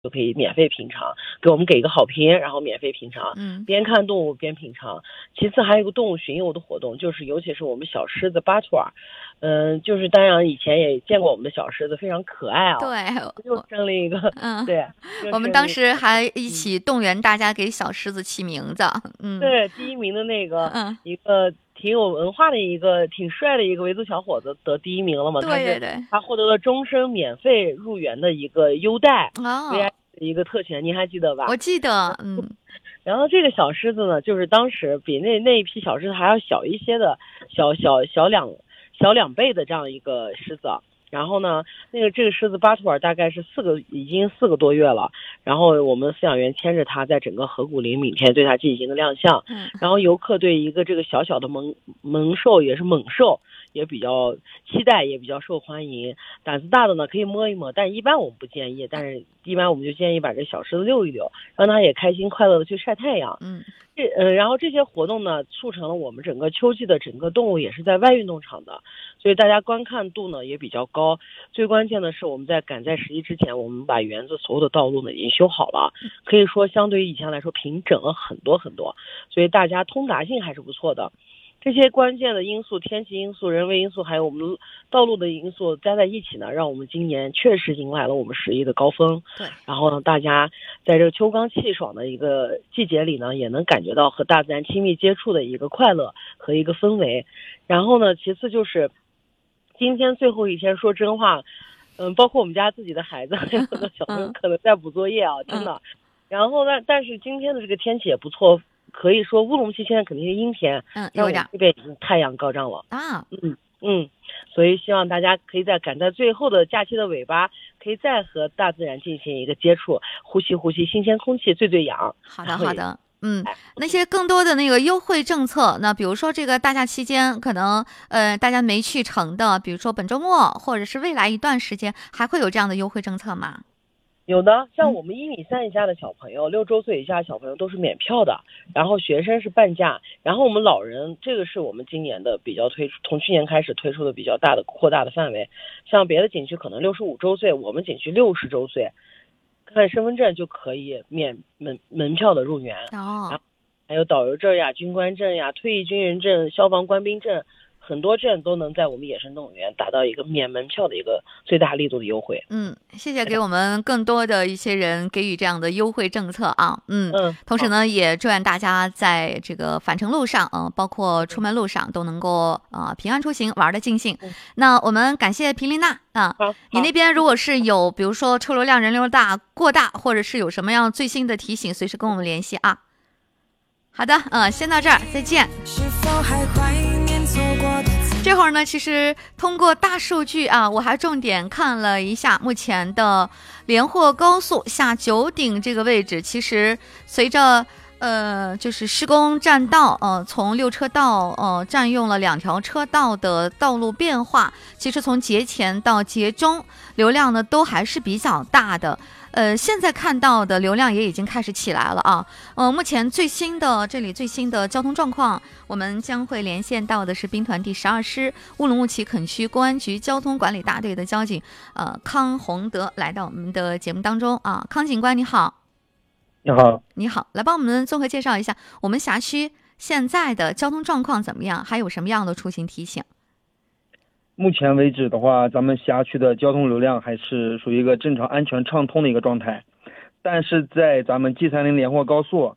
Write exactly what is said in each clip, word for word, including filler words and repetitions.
就可以免费品尝，给我们给一个好评，然后免费品尝， 嗯， 边看动物边品尝。其次还有一个动物巡游的活动，就是尤其是我们小狮子巴图尔，嗯、呃，就是当然以前也见过我们的小狮子，非常可爱啊。 对， 又生了一个， 嗯， 对， 我们当时还一起动员大家给小狮子起名字，嗯， 对，第一名的那个， 嗯， 一个挺有文化的一个挺帅的一个维族小伙子得第一名了嘛，他是对， 他获得了终身免费入园的一个优待， 哦 V I P 的一个特权，您还记得吧？ 我记得，嗯， 然后这个小狮子呢，就是当时比那那一批小狮子还要小一些的，小小小两小两倍的这样一个狮子。然后呢，那个这个狮子巴图尔大概是四个，已经四个多月了。然后我们饲养员牵着它，在整个河谷林每天对它进行个亮相。 嗯， 然后游客对一个这个小小的猛猛兽，也是猛兽，也比较期待，也比较受欢迎。胆子大的呢可以摸一摸，但是一般我们不建议。但是一般我们就建议把这小狮子遛一遛，让它也开心快乐的去晒太阳。 嗯， 这呃，然后这些活动呢，促成了我们整个秋季的整个动物也是在外运动场的，所以大家观看度呢也比较高。最关键的是，我们在赶在十一之前，我们把园子所有的道路呢已经修好了，可以说相对于以前来说平整了很多很多，所以大家通达性还是不错的。这些关键的因素，天气因素、人为因素，还有我们道路的因素加在一起呢，让我们今年确实迎来了我们十一的高峰。 对， 然后呢，大家在这个秋高气爽的一个季节里呢，也能感觉到和大自然亲密接触的一个快乐和一个氛围。然后呢，其次就是今天最后一天，说真话，嗯，包括我们家自己的孩子，还有的小朋友可能在补作业啊，真的。然后呢，但是今天的这个天气也不错。可以说乌鲁木齐现在肯定是阴天， 嗯，有点， 这边已经太阳高照了啊， 嗯嗯，所以希望大家可以在赶在最后的假期的尾巴，可以再和大自然进行一个接触，呼吸呼吸新鲜空气，最最氧。 好的好的。嗯，那些更多的那个优惠政策，那比如说这个大假期间，可能呃大家没去成的，比如说本周末或者是未来一段时间，还会有这样的优惠政策吗？ 有的，像我们一米三以下的小朋友，六、嗯、周岁以下的小朋友都是免票的，然后学生是半价，然后我们老人，这个是我们今年的比较推出，从去年开始推出的比较大的扩大的范围，像别的景区可能六十五周岁，我们景区六十周岁，看身份证就可以免门门票的入园。 哦， 还有导游证呀、军官证呀、退役军人证、消防官兵证。很多证都能在我们野生动物园达到一个免门票的一个最大力度的优惠。 嗯，谢谢给我们更多的一些人给予这样的优惠政策啊。嗯嗯，同时呢，也祝愿大家在这个返程路上，嗯、呃，包括出门路上都能够啊、呃、平安出行，玩得尽兴。嗯、那我们感谢皮琳娜啊。你那边如果是有比如说车流量人流大过大，或者是有什么样最新的提醒，随时跟我们联系啊。好的，嗯、呃，先到这儿，再见。是否还怀念错过的这会儿呢，其实通过大数据啊，我还重点看了一下目前的连霍高速下九鼎这个位置，其实随着呃就是施工占道，呃从六车道呃占用了两条车道的道路变化，其实从节前到节中流量呢都还是比较大的。呃，现在看到的流量也已经开始起来了啊。呃，目前最新的这里最新的交通状况，我们将会连线到的是兵团第十二师乌鲁木齐垦区公安局交通管理大队的交警呃康洪德来到我们的节目当中啊。康警官你好。 你好。 你好，来帮我们综合介绍一下我们辖区现在的交通状况怎么样，还有什么样的出行提醒？ 目前为止的话，咱们辖区的交通流量还是属于一个正常、安全、畅通的一个状态。但是在咱们 G 三零 连霍高速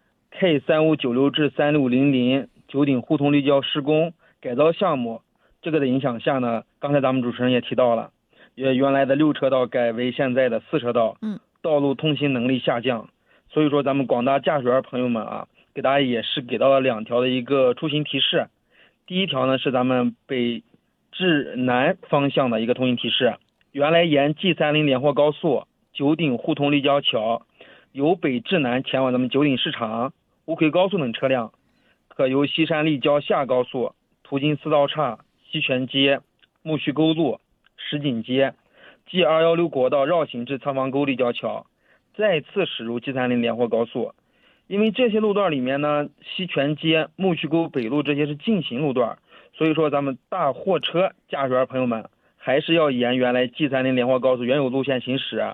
K 三五九六至三六零零九鼎互通立交施工改造项目这个的影响下呢，刚才咱们主持人也提到了，原来的六车道改为现在的四车道， 嗯， 道路通行能力下降，所以说咱们广大驾驶员朋友们啊，给大家也是给到了两条的一个出行提示。第一条呢是咱们北至南方向的一个通行提示，原来沿 G 三零 连霍高速九鼎互通立交桥由北至南前往咱们九鼎市场、乌奎高速等车辆，可由西山立交下高速途经四道岔、西泉街、木须沟路、石锦街 G 二一六 国道绕行至仓房沟立交桥，再次驶入 G 三零 连霍高速。因为这些路段里面呢，西泉街、木须沟北路这些是禁行路段，所以说咱们大货车驾驶员朋友们还是要沿原来 G 三零 连霍高速原有路线行驶， 嗯，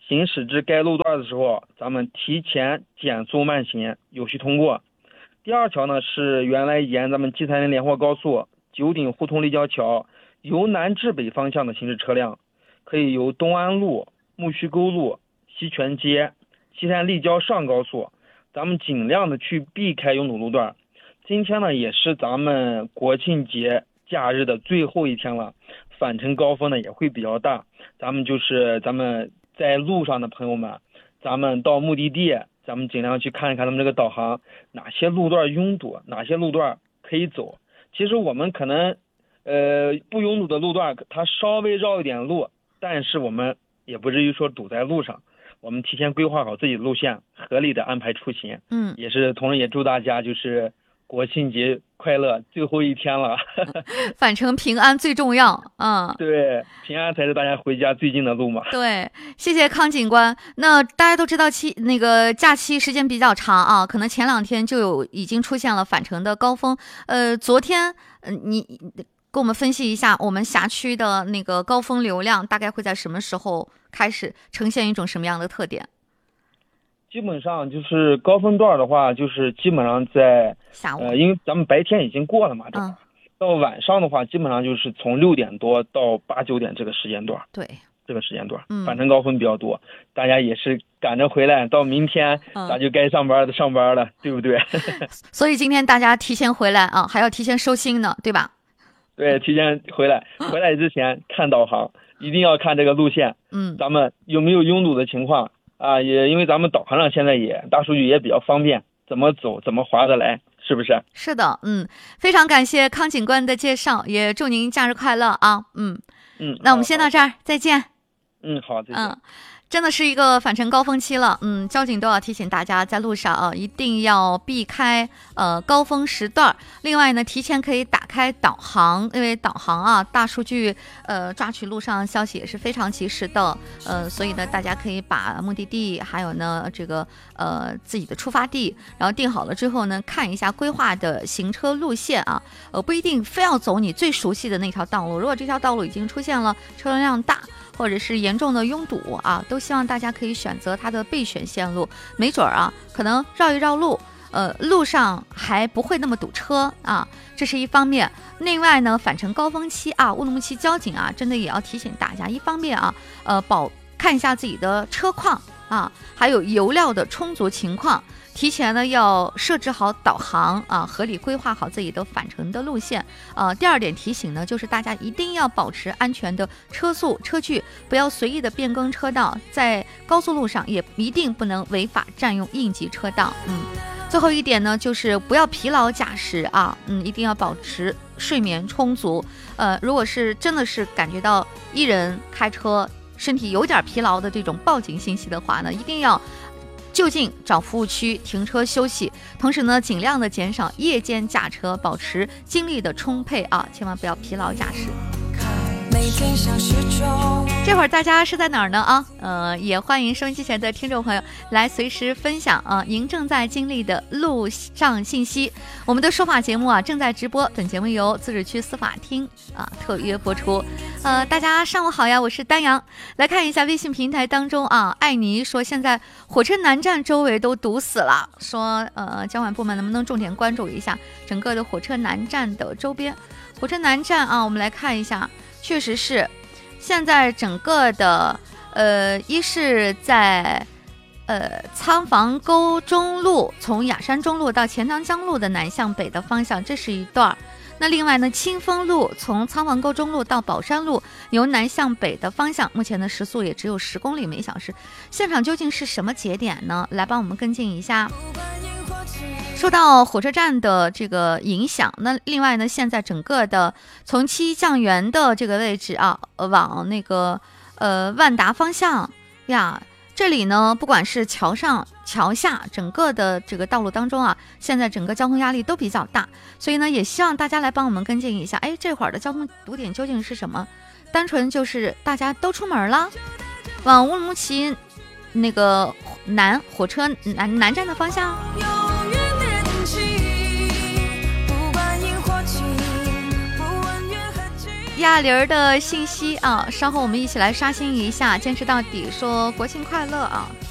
行驶至该路段的时候，咱们提前减速慢行，有序通过。第二条呢是原来沿咱们七三零连霍高速九鼎互通立交桥由南至北方向的行驶车辆，可以由东安路、木须沟路、西泉街、西山立交上高速，咱们尽量的去避开拥堵路段。今天呢也是咱们国庆节假日的最后一天了，返程高峰呢也会比较大，咱们就是咱们在路上的朋友们，咱们到目的地，咱们尽量去看一看咱们这个导航，哪些路段拥堵，哪些路段可以走。其实我们可能呃不拥堵的路段，它稍微绕一点路，但是我们也不至于说堵在路上。我们提前规划好自己的路线，合理的安排出行。 嗯， 也是同时也祝大家就是国庆节快乐，最后一天了， 返程平安最重要。嗯， 对，平安才是大家回家最近的路嘛。 对，谢谢康警官。那大家都知道期那个假期时间比较长啊，可能前两天就有已经出现了返程的高峰。呃，昨天，呃，你给我们分析一下，我们辖区的那个高峰流量大概会在什么时候开始呈现一种什么样的特点？ 基本上就是高峰段的话，就是基本上在下午， 呃，因为咱们白天已经过了嘛，对吧？ 嗯， 到晚上的话，基本上就是从六点多到八九点这个时间段。 对， 这个时间段， 嗯， 返程高峰比较多，大家也是赶着回来，到明天咱就该上班的上班了，嗯，对不对？ 所以今天大家提前回来啊，还要提前收心呢，对吧？ 对，提前回来，回来之前看导航，一定要看这个路线， 嗯， 咱们有没有拥堵的情况啊？也因为咱们导航上现在也大数据也比较方便，怎么走怎么划得来，是不是？ 是的，嗯，非常感谢康警官的介绍，也祝您假日快乐啊，嗯嗯， 那我们先到这儿，再见。 嗯，好，再见。 嗯，真的是一个返程高峰期了，嗯，交警都要提醒大家在路上啊，一定要避开呃高峰时段。另外呢，提前可以打开导航，因为导航啊，大数据呃抓取路上消息也是非常及时的，呃，所以呢，大家可以把目的地还有呢这个呃自己的出发地，然后定好了之后呢，看一下规划的行车路线啊，呃，不一定非要走你最熟悉的那条道路，如果这条道路已经出现了车流量大，或者是严重的拥堵啊，都希望大家可以选择它的备选线路，没准儿啊，可能绕一绕路，呃，路上还不会那么堵车啊，这是一方面。另外呢，返程高峰期啊，乌鲁木齐交警啊，真的也要提醒大家，一方面啊，呃，保看一下自己的车况啊，还有油料的充足情况。提前呢要设置好导航啊，合理规划好自己的返程的路线。呃，第二点提醒呢，就是大家一定要保持安全的车速车距，不要随意的变更车道，在高速路上也一定不能违法占用应急车道。嗯，最后一点呢，就是不要疲劳驾驶啊，嗯，一定要保持睡眠充足。呃，如果是真的是感觉到一人开车身体有点疲劳的这种报警信息的话呢，一定要就近找服务区停车休息，同时呢，尽量的减少夜间驾车，保持精力的充沛啊，千万不要疲劳驾驶。这会儿大家是在哪儿呢啊？呃，也欢迎收音机前的听众朋友来随时分享啊，您正在经历的路上信息。我们的说法节目啊正在直播，本节目由自治区司法厅啊特约播出。呃，大家上午好呀，我是丹阳。来看一下微信平台当中啊，艾妮说现在火车南站周围都堵死了，说呃交管部门能不能重点关注一下整个的火车南站的周边。火车南站啊，我们来看一下。确实是，现在整个的呃，一是在呃仓房沟中路，从雅山中路到钱塘江路的南向北的方向，这是一段。那另外呢，清风路从仓房沟中路到宝山路，由南向北的方向，目前的时速也只有十公里每小时。现场究竟是什么节点呢？来帮我们跟进一下。受到火车站的这个影响，那另外呢，现在整个的从七酱园的这个位置啊，往那个呃万达方向呀，这里呢，不管是桥上桥下，整个的这个道路当中啊，现在整个交通压力都比较大，所以呢，也希望大家来帮我们跟进一下，哎，这会儿的交通堵点究竟是什么？单纯就是大家都出门了，往乌鲁木齐那个南火车南南站的方向。 亚玲儿的信息啊，稍后我们一起来刷新一下，坚持到底说国庆快乐啊。